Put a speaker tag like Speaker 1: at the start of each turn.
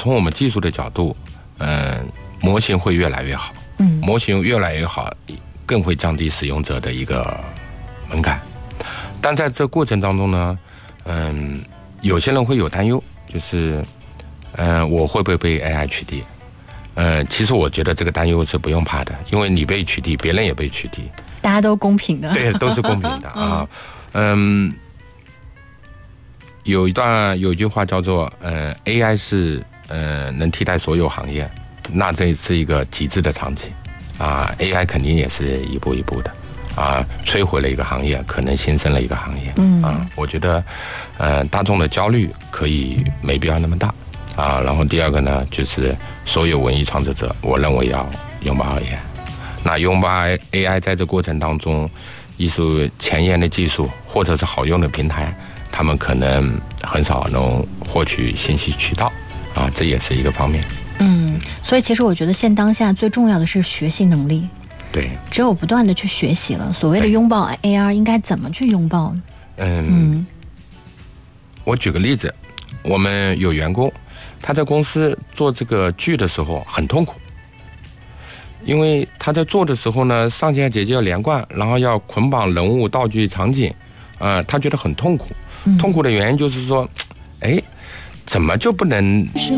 Speaker 1: 从我们技术的角度，模型会越来越好，模型越来越好，更会降低使用者的一个门槛。但在这过程当中呢，有些人会有担忧，就是我会不会被 AI 取缔？其实我觉得这个担忧是不用怕的，因为你被取缔，别人也被取缔，
Speaker 2: 大家都公平的，
Speaker 1: 对，都是公平的啊。有一句话叫做AI 是能替代所有行业，那这是一个极致的场景啊。AI 肯定也是一步一步的啊，摧毁了一个行业，可能新生了一个行业。我觉得大众的焦虑可以没必要那么大啊。然后第二个呢，就是所有文艺创作者，我认为要拥抱 AI。那拥抱 AI 在这过程当中，艺术前沿的技术或者是好用的平台，他们可能很少能获取信息渠道啊，这也是一个方面。
Speaker 2: 所以其实我觉得现当下最重要的是学习能力。
Speaker 1: 对，
Speaker 2: 只有不断的去学习了。所谓的拥抱 AR 应该怎么去拥抱呢？
Speaker 1: 我举个例子，我们有员工，他在公司做这个剧的时候很痛苦，因为他在做的时候呢，上下节就要连贯，然后要捆绑人物、道具、场景，他觉得很痛苦。痛苦的原因就是说，怎么就不能